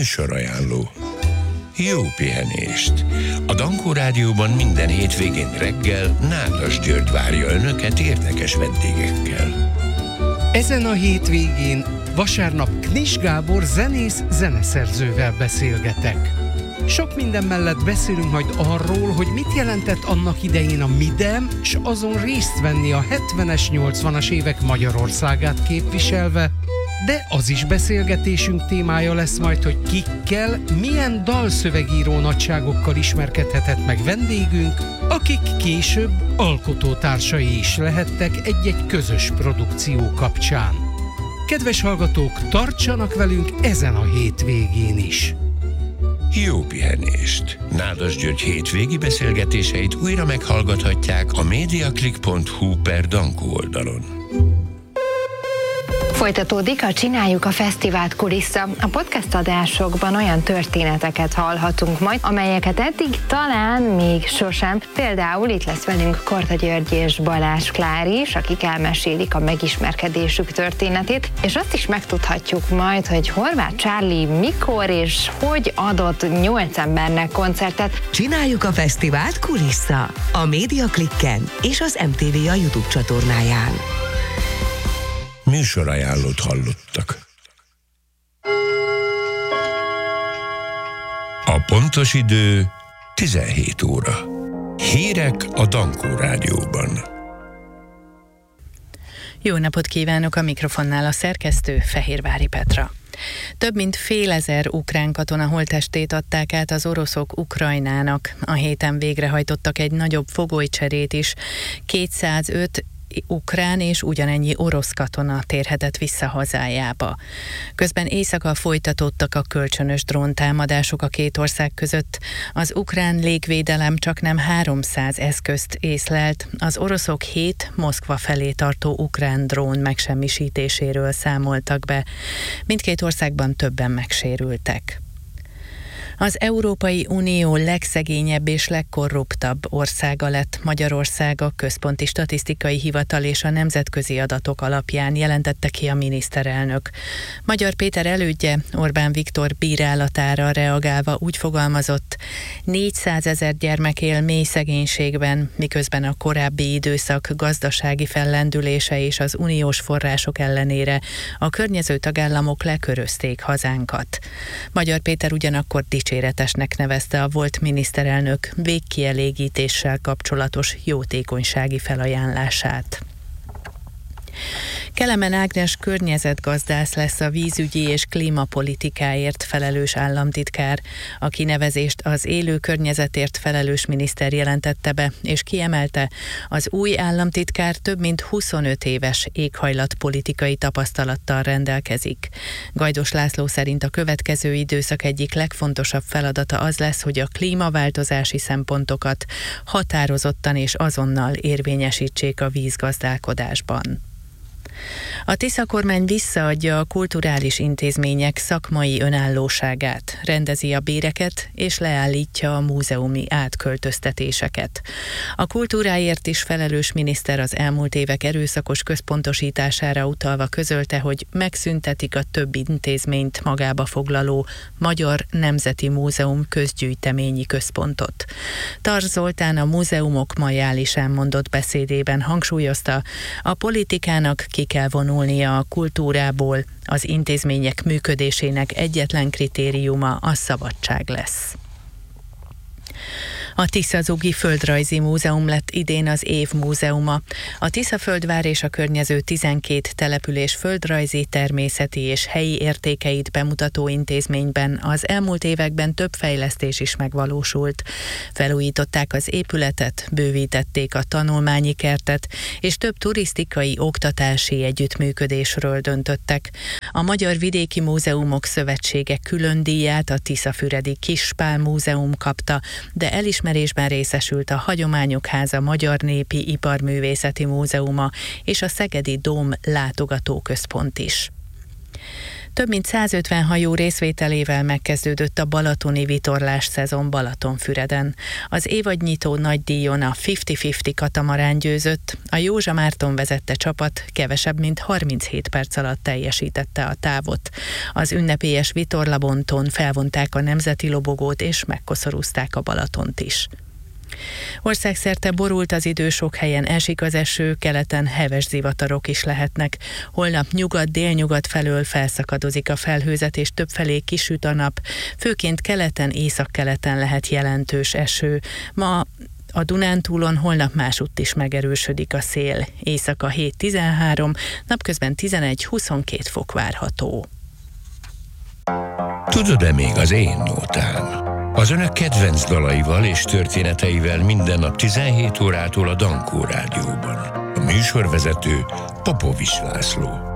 Műsorajánló. Jó pihenést! A Dankó Rádióban minden hétvégén reggel Nádas György várja Önöket érdekes vendégekkel. Ezen a hétvégén vasárnap Knis Gábor zenész-zeneszerzővel beszélgetek. Sok minden mellett beszélünk majd arról, hogy mit jelentett annak idején a Midem, s azon részt venni a 70-es, 80-as évek Magyarországát képviselve, de az is beszélgetésünk témája lesz majd, hogy kikkel, milyen dalszövegíró nagyságokkal ismerkedhetett meg vendégünk, akik később alkotótársai is lehettek egy-egy közös produkció kapcsán. Kedves hallgatók, tartsanak velünk ezen a hétvégén is! Jó pihenést! Nádas György hétvégi beszélgetéseit újra meghallgathatják a mediaclick.hu/Dankó oldalon. Folytatódik a Csináljuk a Fesztivált kulissza. A podcast adásokban olyan történeteket hallhatunk majd, amelyeket eddig talán még sosem. Például itt lesz velünk Korda György és Balázs Klári is, akik elmesélik a megismerkedésük történetét, és azt is megtudhatjuk majd, hogy Horváth Charlie mikor és hogy adott 8 embernek koncertet. Csináljuk a Fesztivált kulissza a Mediaclicken és az MTV YouTube csatornáján. Műsorajánlót hallottak. A pontos idő 17 óra. Hírek a Dankó Rádióban. Jó napot kívánok, a mikrofonnál a szerkesztő Fehérvári Petra. Több mint 1000 ukrán katona holttestét adták át az oroszok Ukrajnának. A héten végrehajtottak egy nagyobb fogolycserét is. 205 ukrán és ugyanennyi orosz katona térhetett vissza hazájába. Közben éjszaka folytatódtak a kölcsönös dróntámadások a két ország között. Az ukrán légvédelem csaknem 300 eszközt észlelt, az oroszok 7 Moszkva felé tartó ukrán drón megsemmisítéséről számoltak be. Mindkét országban többen megsérültek. Az Európai Unió legszegényebb és legkorruptabb országa lett Magyarország, a Központi Statisztikai Hivatal és a nemzetközi adatok alapján jelentette ki a miniszterelnök. Magyar Péter elődje Orbán Viktor bírálatára reagálva úgy fogalmazott: 400 000 gyermek él mély szegénységben, miközben a korábbi időszak gazdasági fellendülése és az uniós források ellenére a környező tagállamok lekörözték hazánkat. Magyar Péter ugyanakkor dicséretesnek nevezte a volt miniszterelnök végkielégítéssel kapcsolatos jótékonysági felajánlását. Kelemen Ágnes környezetgazdász lesz a vízügyi és klímapolitikáért felelős államtitkár. A kinevezést az élő környezetért felelős miniszter jelentette be, és kiemelte, az új államtitkár több mint 25 éves éghajlatpolitikai tapasztalattal rendelkezik. Gajdos László szerint a következő időszak egyik legfontosabb feladata az lesz, hogy a klímaváltozási szempontokat határozottan és azonnal érvényesítsék a vízgazdálkodásban. A Tisza kormány visszaadja a kulturális intézmények szakmai önállóságát, rendezi a béreket és leállítja a múzeumi átköltöztetéseket. A kultúráért is felelős miniszter az elmúlt évek erőszakos központosítására utalva közölte, hogy megszüntetik a több intézményt magába foglaló Magyar Nemzeti Múzeum közgyűjteményi központot. Tarz Zoltán a múzeumok majálisán mondott beszédében hangsúlyozta, a politikának ki kell vonulnia a kultúrából, az intézmények működésének egyetlen kritériuma a szabadság lesz. A Tisza-Zugi Földrajzi Múzeum lett idén az év múzeuma. A Tiszaföldvár és a környező 12 település földrajzi, természeti és helyi értékeit bemutató intézményben az elmúlt években több fejlesztés is megvalósult. Felújították az épületet, bővítették a tanulmányi kertet, és több turisztikai, oktatási együttműködésről döntöttek. A Magyar Vidéki Múzeumok Szövetsége külön díját a Tiszafüredi Kispál Múzeum kapta, de elismerésben részesült a Hagyományok Háza Magyar Népi Iparművészeti Múzeuma és a Szegedi Dóm Látogatóközpont is. Több mint 150 hajó részvételével megkezdődött a balatoni vitorlás szezon Balatonfüreden. Az évadnyitó nagydíjon a 50-50 katamarán győzött, a Józsa Márton vezette csapat kevesebb mint 37 perc alatt teljesítette a távot. Az ünnepélyes vitorlabonton felvonták a nemzeti lobogót és megkoszorúzták a Balatont is. Országszerte borult az idő, sok helyen esik az eső, keleten heves zivatarok is lehetnek. Holnap nyugat-délnyugat felől felszakadozik a felhőzet, és többfelé kisüt a nap. Főként keleten, északkeleten lehet jelentős eső. Ma a Dunántúlon, holnap másutt is megerősödik a szél. Éjszaka 7-13, napközben 11-22 fok várható. Tudod-e még az én nótám? Az önök kedvenc dalaival és történeteivel minden nap 17 órától a Dankó Rádióban. A műsorvezető Popovics László.